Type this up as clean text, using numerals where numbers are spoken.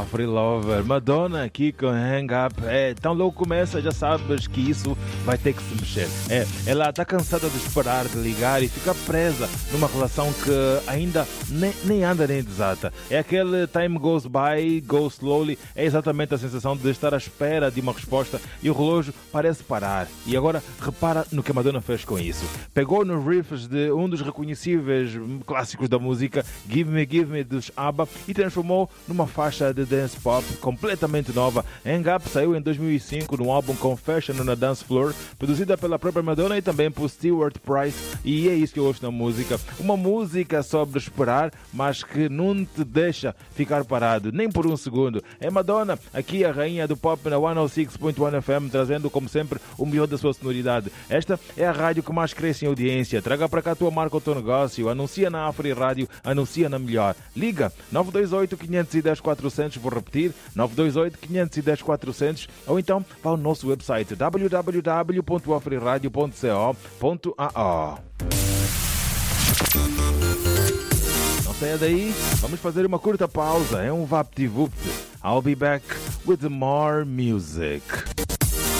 Free Lover, Madonna aqui com Hang Up. Tão louco começa, já sabes que isso vai ter que se mexer. Ela está cansada de esperar, de ligar e ficar presa numa relação que ainda nem anda nem desata. É aquele time goes by, goes slowly. É exatamente a sensação de estar à espera de uma resposta e o relógio parece parar. E agora repara no que a Madonna fez com isso. Pegou nos riffs de um dos reconhecíveis clássicos da música, Give Me dos ABBA, e transformou numa faixa de dance pop completamente nova. Hang Up saiu em 2005 no álbum Confession on a Dance Floor, produzida pela própria Madonna e também por Stewart Price, e é isso que eu ouço na música. Uma música sobre esperar, mas que não te deixa ficar parado, nem por um segundo. É Madonna, aqui a rainha do pop na 106.1 FM, trazendo como sempre o melhor da sua sonoridade. Esta é a rádio que mais cresce em audiência. Traga para cá a tua marca, o teu negócio, anuncia na Afri Rádio, anuncia na melhor. Liga 928 510 400, vou repetir, 928 510 400, ou então vá ao nosso website www.afriradio.co.ao. Não saia daí, vamos fazer uma curta pausa, é um VaptVupt. I'll be back with more music.